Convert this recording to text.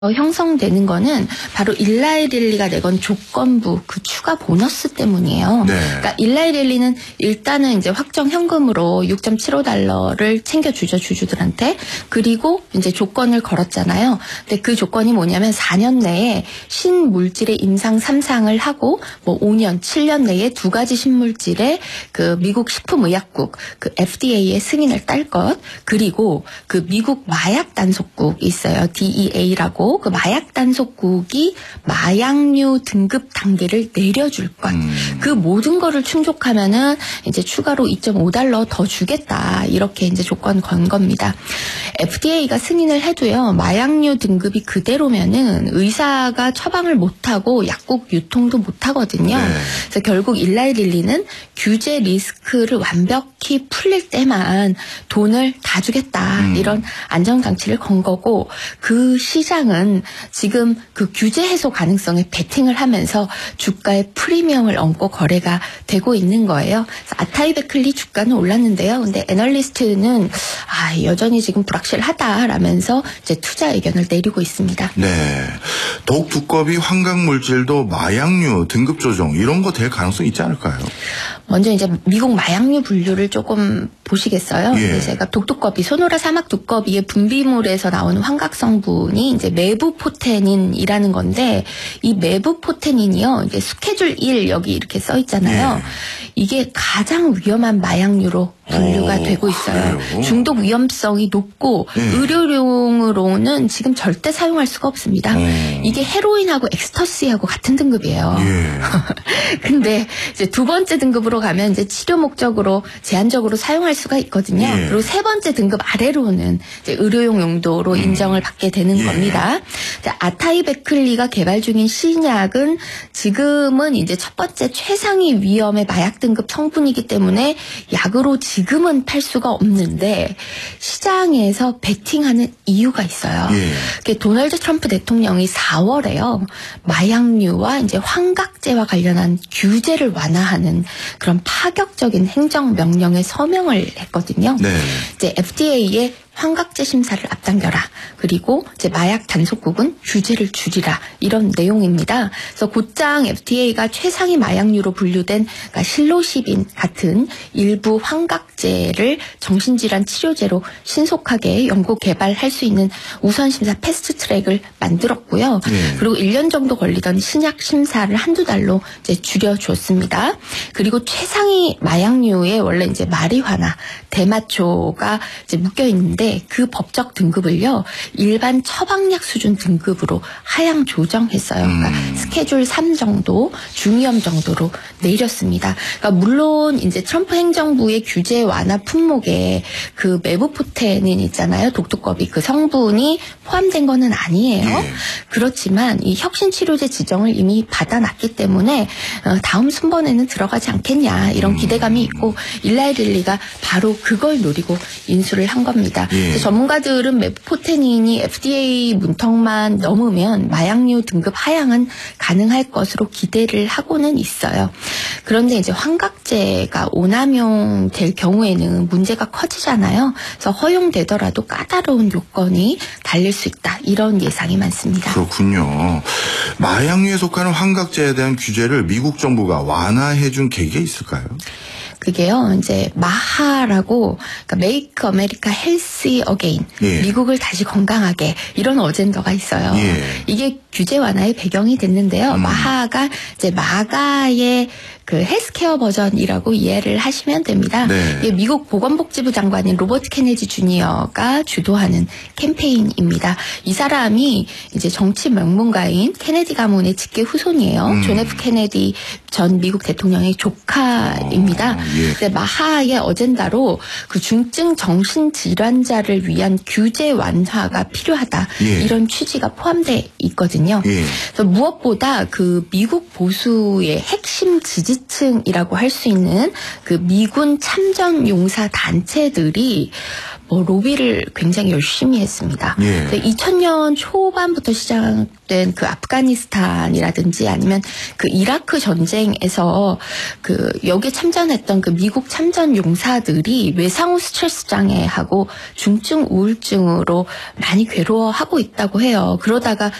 형성되는 거는 바로 일라이 릴리가 내건 조건부 그 추가 보너스 때문이에요. 네. 그러니까 일라이 릴리는 일단은 이제 확정 현금으로 6.75달러를 챙겨주죠, 주주들한테. 그리고 이제 조건을 걸었잖아요. 근데 그 조건이 뭐냐면 4년 내에 신물질의 임상 3상을 하고 뭐 5년, 7년 내에 2가지 신물질의 그 미국 식품의약국 그 FDA의 승인을 딸 것, 그리고 그 미국 마약 단속국이 있어요. DEA라고. 그 마약 단속국이 마약류 등급 단계를 내려줄 것. 그 모든 거를 충족하면은 이제 추가로 2.5달러 더 주겠다. 이렇게 이제 조건 건 겁니다. FDA가 승인을 해도요, 마약류 등급이 그대로면은 의사가 처방을 못하고 약국 유통도 못하거든요. 네. 그래서 결국 일라이 릴리는 규제 리스크를 완벽히 풀릴 때만 돈을 다 주겠다. 이런 안정장치를 건 거고, 그 시장은 지금 그 규제 해소 가능성에 베팅을 하면서 주가의 프리미엄을 얹고 거래가 되고 있는 거예요. 그래서 아타이 베클리 주가는 올랐는데요. 근데 애널리스트는 여전히 지금 불확실하다라면서 이제 투자 의견을 내리고 있습니다. 네. 독 두꺼비 환각물질도 마약류 등급 조정 이런 거 될 가능성이 있지 않을까요? 먼저 이제 미국 마약류 분류를 조금 보시겠어요? 예. 제가 독두꺼비, 소노라 사막 두꺼비의 분비물에서 나오는 환각 성분이 이제 메부포테닌이라는 건데, 이 메부포테닌이요, 이제 스케줄 1 여기 이렇게 써 있잖아요. 예. 이게 가장 위험한 마약류로 분류가 되고 있어요. 그래요? 중독 위험성이 높고 의료용으로는 지금 절대 사용할 수가 없습니다. 이게 헤로인하고 엑스터시하고 같은 등급이에요. 예. 근데 이제 두 번째 등급으로 가면 이제 치료 목적으로 제한적으로 사용할 수가 있거든요. 예. 그리고 세 번째 등급 아래로는 이제 의료용 용도로 인정을 받게 되는 예. 겁니다. 아타이 베클리가 개발 중인 신약은 지금은 이제 첫 번째 최상위 위험의 마약 등급 성분이기 때문에 약으로 지금은 팔 수가 없는데 시장에서 베팅하는 이유가 있어요. 예. 그게 도널드 트럼프 대통령이 4월에요. 마약류와 이제 환각제와 관련한 규제를 완화하는 그런 파격적인 행정명령에 서명을 했거든요. 네. 이제 FDA의 환각제 심사를 앞당겨라. 그리고 이제 마약 단속국은 규제를 줄이라. 이런 내용입니다. 그래서 곧장 FDA가 최상위 마약류로 분류된 그러니까 실로시빈 같은 일부 환각제를 정신질환 치료제로 신속하게 연구 개발할 수 있는 우선 심사 패스트 트랙을 만들었고요. 그리고 1년 정도 걸리던 신약 심사를 한두 달로 이제 줄여줬습니다. 그리고 최상위 마약류에 원래 이제 마리화나 대마초가 이제 묶여 있는데 그 법적 등급을요, 일반 처방약 수준 등급으로 하향 조정했어요. 그러니까 스케줄 3 정도, 중위험 정도로 내렸습니다. 그러니까 물론 이제 트럼프 행정부의 규제 완화 품목에 그 메부포테닌 있잖아요. 독두꺼비 그 성분이 포함된 거는 아니에요. 예. 그렇지만 이 혁신치료제 지정을 이미 받아놨기 때문에 다음 순번에는 들어가지 않겠냐 이런 기대감이 있고 일라이 릴리가 바로 그걸 노리고 인수를 한 겁니다. 예. 전문가들은 메부포테닌이 FDA 문턱만 넘으면 마약류 등급 하향은 가능할 것으로 기대를 하고는 있어요. 그런데 이제 환각제가 오남용 될 경우에는 문제가 커지잖아요. 그래서 허용되더라도 까다로운 요건이 달릴 수 있다. 이런 예상이 많습니다. 그렇군요. 마약류에 속하는 환각제에 대한 규제를 미국 정부가 완화해준 계기가 있을까요? 그게요, 이제 마하라고, 그러니까 Make America Healthy Again, 예. 미국을 다시 건강하게 이런 어젠더가 있어요. 예. 이게 규제 완화의 배경이 됐는데요. 마하가 이제 마가의 그 헬스케어 버전이라고 이해를 하시면 됩니다. 네. 이게 미국 보건복지부 장관인 로버트 케네디 주니어가 주도하는 캠페인입니다. 이 사람이 이제 정치 명문가인 케네디 가문의 직계 후손이에요. 존 F 케네디 전 미국 대통령의 조카입니다. 예. 근데 마하의 어젠다로 그 중증 정신질환자를 위한 규제 완화가 필요하다. 예. 이런 취지가 포함되어 있거든요. 예. 그래서 무엇보다 그 미국 보수의 핵심 지지층이라고 할 수 있는 그 미군 참전 용사 단체들이 로비를 굉장히 열심히 했습니다. 예. 2000년 초반부터 시작된 그 아프가니스탄이라든지 아니면 그 이라크 전쟁에서 그 여기에 참전했던 그 미국 참전 용사들이 외상후 스트레스 장애하고 중증 우울증으로 많이 괴로워하고 있다고 해요. 그러다가